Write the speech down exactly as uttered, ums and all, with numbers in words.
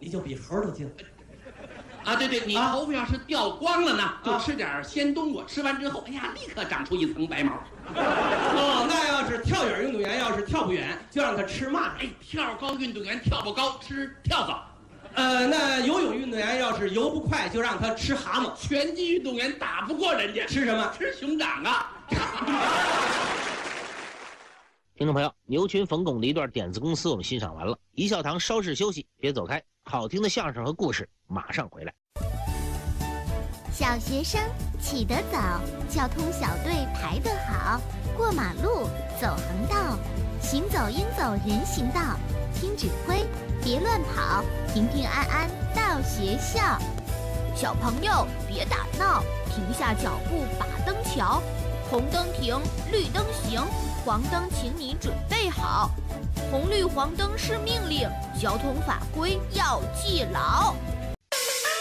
你就比猴儿都精。 啊，对对，你头发要是掉光了呢，啊、就吃点鲜冬瓜，吃完之后，哎呀，立刻长出一层白毛。 哦，那要是跳远运动员要是跳不远，就让他吃蚂蚱。 哎，跳高运动员跳不高，吃跳蚤。 呃，那游泳运动员要是游不快，就让他吃蛤蟆。 拳击运动员打不过人家， 吃什么？ 吃熊掌啊！ 听众朋友，牛群冯巩的一段点子公司我们欣赏完了，一笑堂稍事休息，别走开，好听的相声和故事马上回来。 小学生起得早，交通小队排得好，过马路走横道，行走应走人行道，听指挥别乱跑，平平安安到学校。小朋友别打闹，停下脚步把灯瞧，红灯停，绿灯行，黄灯请你准备好。红绿黄灯是命令，交通法规要记牢。